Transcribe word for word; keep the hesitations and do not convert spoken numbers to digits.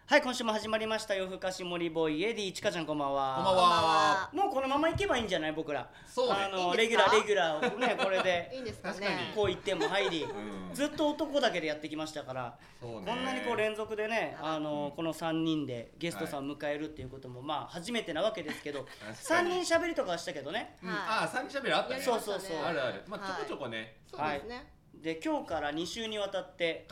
はい、今週も始まりました夜更かし森ボーイエディ。ちかちゃんこんばんは。 こんばんは。 もうこのままいけばいいんじゃない？僕らそうね。 あのいいんですかレギュラーレギュラーをねこれでいいんですかね。 確かにこう言っても入り、 うんずっと男だけでやってきましたから、 そうねこんなにこう連続でね、あのこのさんにんでゲストさん迎えるっていうこともまあ初めてなわけですけど、さんにん喋りとかはしたけどね。 うん、 はいああ、三人喋りあったね。 そうそうそうあるある。まあ、 はいちょこちょこね。 そうですね。 で今日からに週にわたって